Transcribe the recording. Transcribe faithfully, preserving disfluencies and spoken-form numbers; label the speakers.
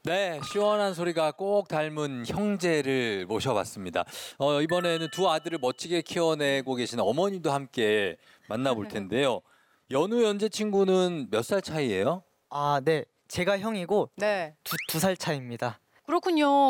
Speaker 1: 네, 시원한 소리가 꼭 닮은 형제를 모셔봤습니다. 어, 이번에는 두 아들을 멋지게 키워내고 계신 어머님도 함께 만나볼 텐데요. 연우 연재 친구는 몇 살 차이예요?
Speaker 2: 아, 네. 제가 형이고
Speaker 3: 네.
Speaker 2: 두, 두 살 차이입니다.
Speaker 3: 그렇군요.